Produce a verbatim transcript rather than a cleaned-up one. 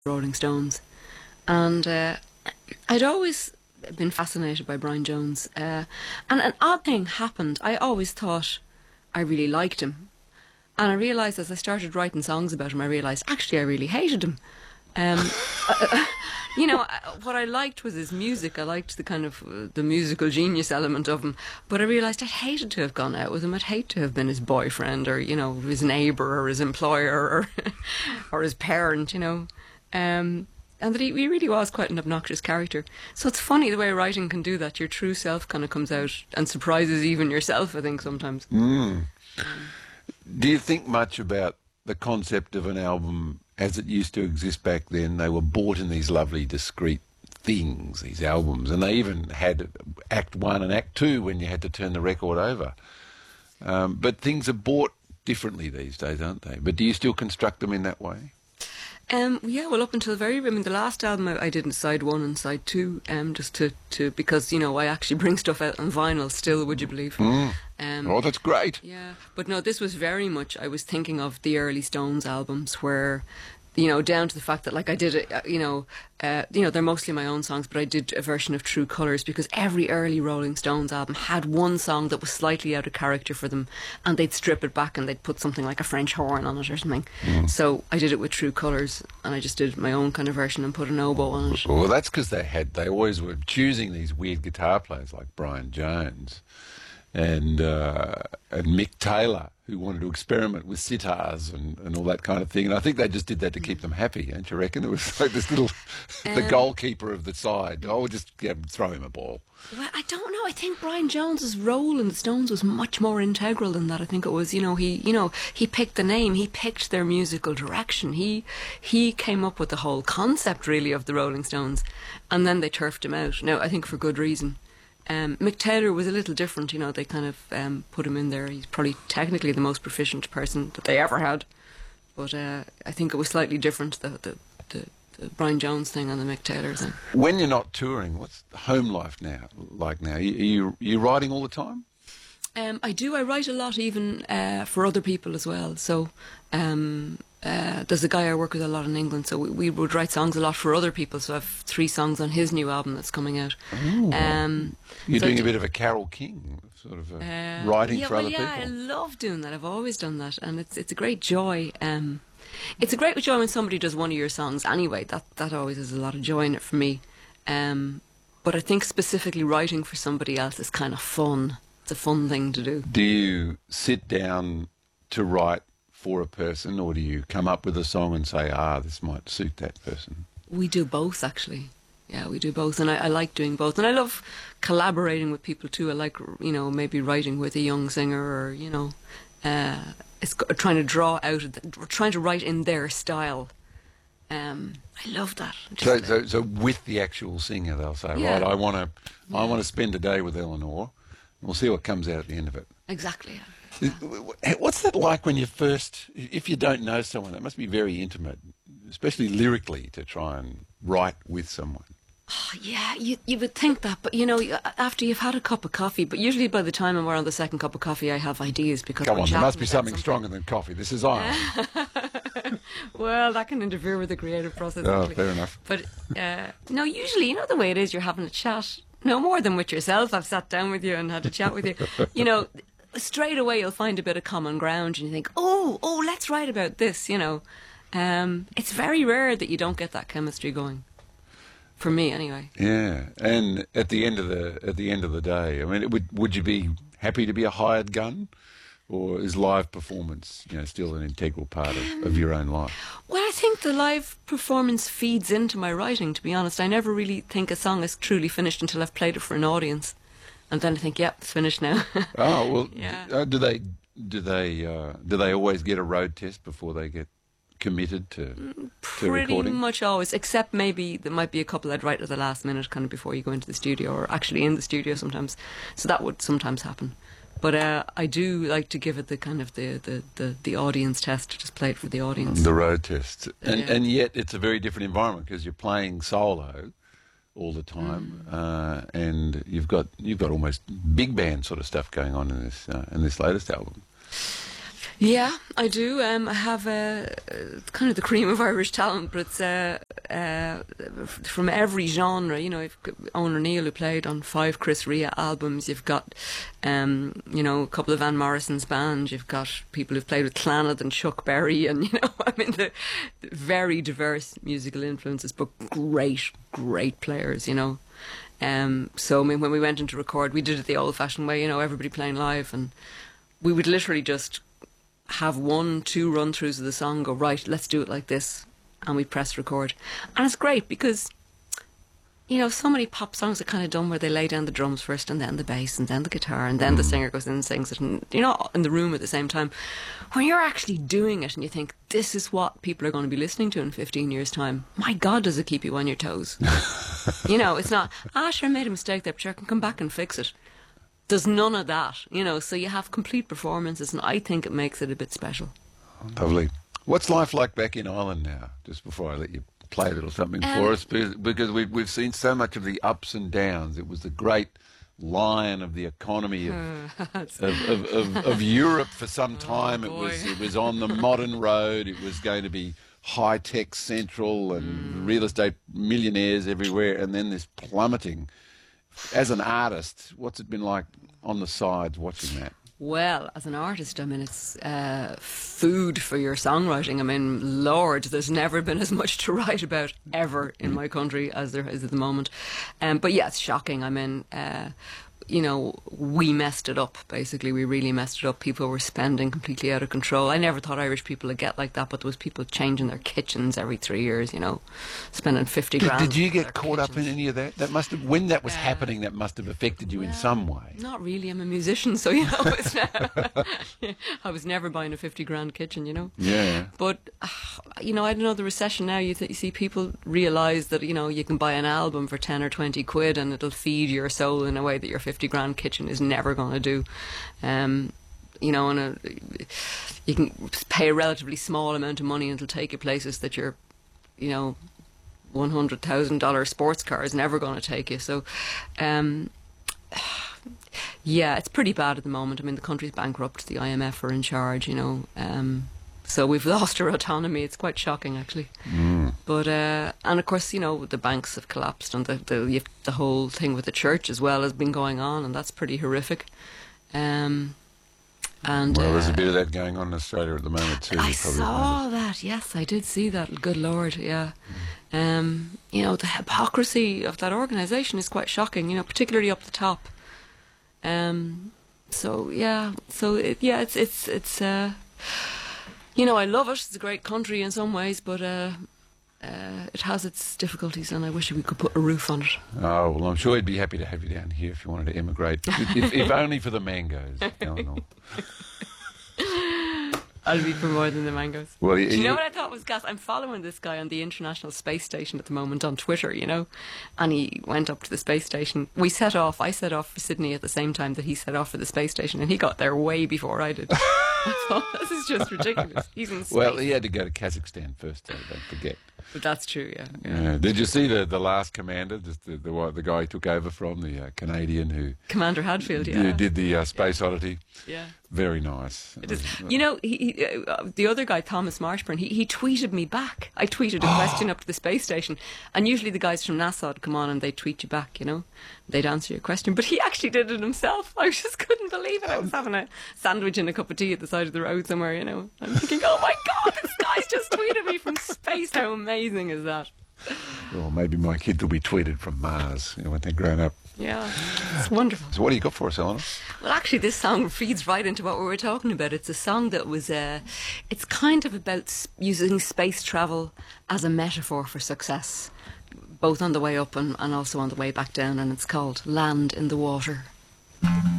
Rolling Stones. And uh, I'd always been fascinated by Brian Jones. Uh, and an odd thing happened. I always thought I really liked him. And I realised as I started writing songs about him, I realised actually I really hated him. Um, uh, you know, what I liked was his music. I liked the kind of uh, the musical genius element of him. But I realised I'd hated to have gone out with him. I'd hate to have been his boyfriend or, you know, his neighbour or his employer or, or his parent, you know. Um, and that he, he really was quite an obnoxious character. So it's funny the way writing can do that. Your true self kind of comes out and surprises even yourself, I think, sometimes. Mm. Um, Do you think much about the concept of an album as it used to exist back then? They were bought in these lovely discrete things, these albums, and they even had Act One and Act Two when you had to turn the record over. Um, but things are bought differently these days, aren't they? But do you still construct them in that way? Um, yeah, well, up until very, I mean, the last album I, I did in side one and side two, um, just to, to, because, you know, I actually bring stuff out on vinyl still, would you believe? Mm. Um, oh, that's great. Yeah, but no, this was very much, I was thinking of the early Stones albums where, you know, down to the fact that, like, I did, it, you know, uh, you know, they're mostly my own songs, but I did a version of True Colours because every early Rolling Stones album had one song that was slightly out of character for them, and they'd strip it back and they'd put something like a French horn on it or something. Mm. So I did it with True Colours, and I just did my own kind of version and put an oboe on it. Well, that's because they had, they always were choosing these weird guitar players like Brian Jones and uh, and Mick Taylor, who wanted to experiment with sitars and, and all that kind of thing. And I think they just did that to keep them happy, don't you reckon? There was like this little, um, the goalkeeper of the side, oh, we'll just yeah, throw him a ball. Well, I don't know. I think Brian Jones's role in the Stones was much more integral than that. I think it was, you know, he, you know, he picked the name, he picked their musical direction. He, he came up with the whole concept, really, of the Rolling Stones. And then they turfed him out. Now, I think for good reason. Um, Mick Taylor was a little different, you know, they kind of um, put him in there. He's probably technically the most proficient person that they ever had, but uh, I think it was slightly different, the, the, the, the Brian Jones thing and the Mick Taylor thing. When you're not touring, what's home life now like now? Are you, are you writing all the time? Um, I do, I write a lot even uh, for other people as well, so um, uh, there's a guy I work with a lot in England, so we, we would write songs a lot for other people, so I have three songs on his new album that's coming out. Um, You're so doing a bit of a Carole King, sort of a uh, writing yeah, for well, other yeah, people. I love doing that, I've always done that, and it's it's a great joy. Um, it's a great joy when somebody does one of your songs anyway, that, that always has a lot of joy in it for me. Um, but I think specifically writing for somebody else is kind of fun. It's a fun thing to do. Do you sit down to write for a person, or do you come up with a song and say, ah, this might suit that person? We do both, actually. Yeah, we do both, and I, I like doing both. And I love collaborating with people too. I like, you know, maybe writing with a young singer, or, you know, uh, it's trying to draw out, trying to write in their style. Um, I love that. So, so, so with the actual singer, they'll say, yeah. right, I want to, yeah. I want to spend a day with Eleanor. We'll see what comes out at the end of it. Exactly. Yeah. What's that like when you first, if you don't know someone? It must be very intimate, especially lyrically, to try and write with someone. Oh, yeah, you you would think that, but you know, after you've had a cup of coffee, but usually by the time I'm on the second cup of coffee, I have ideas because. Come we're on, there must be something, something stronger than coffee. This is iron. Well, that can interfere with the creative process. Oh, actually. Fair enough. But uh, no, usually, you know the way it is. You're having a chat. No more than with yourself. I've sat down with you and had a chat with you. You know, straight away you'll find a bit of common ground and you think, oh, oh, let's write about this, you know. Um, it's very rare that you don't get that chemistry going. For me, anyway. Yeah, and at the end of the at the end of the day, I mean, would would you be happy to be a hired gun, or is live performance, you know, still an integral part of, of your own life? Well, I think the live performance feeds into my writing. To be honest, I never really think a song is truly finished until I've played it for an audience, and then I think, yep, it's finished now. Oh well, yeah. uh, do they do they uh, do they always get a road test before they get committed to, to Pretty recording? much always, except maybe there might be a couple I'd write at the last minute, kind of before you go into the studio, or actually in the studio sometimes. So that would sometimes happen. But uh, I do like to give it the kind of the, the, the, the audience test, just play it for the audience. The road test. And, yeah. and yet it's a very different environment because you're playing solo all the time, mm. uh, and you've got you've got almost big band sort of stuff going on in this uh, in this latest album. Yeah, I do. Um, I have uh, kind of the cream of Irish talent, but it's uh, uh, from every genre. You know, you've got Owen O'Neill, who played on five Chris Rea albums. You've got, um, you know, a couple of Van Morrison's band. You've got people who've played with Clannad and Chuck Berry, and you know, I mean, the, the very diverse musical influences, but great, great players. You know, um, so I mean, when we went into record, we did it the old-fashioned way. You know, everybody playing live, and we would literally just have one, two run-throughs of the song, go, right, let's do it like this, and we press record. And it's great because, you know, so many pop songs are kind of done where they lay down the drums first and then the bass and then the guitar and then the singer goes in and sings it, and you're not in the room at the same time. When you're actually doing it and you think, this is what people are going to be listening to in fifteen years' time, my God, does it keep you on your toes. You know, it's not, ah, sure, I made a mistake there, but sure, I can come back and fix it. There's none of that, you know, so you have complete performances, and I think it makes it a bit special. Lovely. What's life like back in Ireland now, just before I let you play a little something Um, for us? Because, because we've, we've seen so much of the ups and downs. It was the great lion of the economy of, of, of, of, of Europe for some time. Oh, it was boy. it was on the modern road. It was going to be high-tech central and Mm. real estate millionaires everywhere, and then this plummeting. As an artist, what's it been like on the sides watching that? Well, as an artist, I mean, it's uh, food for your songwriting. I mean, Lord, there's never been as much to write about ever in my country as there is at the moment. Um, but yeah, it's shocking. I mean, uh, you know, we messed it up, basically. We really messed it up. People were spending completely out of control. I never thought Irish people would get like that, but there was people changing their kitchens every three years, you know, spending fifty Did, grand. did you for their get caught up in kitchens. any of that? That must have, when that was Uh, happening, that must have affected you in Well, some way. Not really. I'm a musician, so you know, it's I was never buying a fifty grand kitchen, you know. Yeah. But uh, you know, I don't know, the recession now. You, th- you see people realise that you know you can buy an album for ten or twenty quid, and it'll feed your soul in a way that your fifty grand kitchen is never going to do. Um, you know, and a, you can pay a relatively small amount of money, and it'll take you places that your, you know, one hundred thousand dollar sports car is never going to take you. So, um, yeah, it's pretty bad at the moment. I mean, the country's bankrupt. The I M F are in charge. You know. Um, So we've lost our autonomy. It's quite shocking, actually. Mm. But uh, and of course, you know, the banks have collapsed, and the the you've, the whole thing with the church as well has been going on, and that's pretty horrific. Um, and Well, there's uh, a bit of that going on in Australia at the moment too. I you probably saw noticed. that. Yes, I did see that. Good Lord, yeah. Um, you know, the hypocrisy of that organisation is quite shocking. You know, particularly up the top. Um, so yeah, so it, yeah, it's it's it's. Uh, You know, I love it. It's a great country in some ways, but uh, uh, it has its difficulties, and I wish we could put a roof on it. Oh, well, I'm sure he'd be happy to have you down here if you wanted to emigrate, if, if, if only for the mangoes, Eleanor. I'll be for more than the mangoes. Well, Do you you- know what I thought was gas? I'm following this guy on the International Space Station at the moment on Twitter, you know, and he went up to the space station. We set off, I set off for Sydney at the same time that he set off for the space station, and he got there way before I did. I thought, this is just ridiculous. He's in space. Well, he had to go to Kazakhstan first, so don't forget. But that's true, yeah. yeah. Yeah. Did you see the, the last commander, just the, the one- the guy he took over from, the uh, Canadian who Commander Hadfield, d- yeah. did the uh, Space Oddity? Yeah. Very nice. It is. You know, he, he, uh, the other guy, Thomas Marshburn, he, he tweeted me back. I tweeted a question up to the space station, and usually the guys from NASA would come on and they'd tweet you back, you know. They'd answer your question, but he actually did it himself. I just couldn't believe it. I was having a sandwich and a cup of tea at the side of the road somewhere, you know. I'm thinking, oh my God, this guy's just tweeted me from space. How amazing is that? Well, maybe my kids will be tweeted from Mars, you know, when they're grown up. Yeah, it's wonderful. So what do you got for us, Eleanor? Well, actually, this song feeds right into what we were talking about. It's a song that was, uh, it's kind of about s- using space travel as a metaphor for success, both on the way up and, and also on the way back down, and it's called Land in the Water.